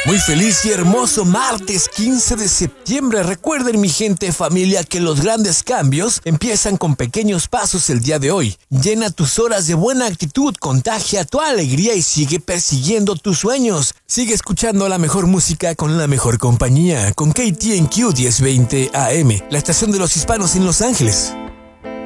Muy feliz y hermoso martes 15 de septiembre. Recuerden, mi gente, familia, que los grandes cambios empiezan con pequeños pasos el día de hoy. Llena tus horas de buena actitud, contagia tu alegría y sigue persiguiendo tus sueños. Sigue escuchando la mejor música con la mejor compañía, con KTNQ 1020 AM, la estación de los hispanos en Los Ángeles.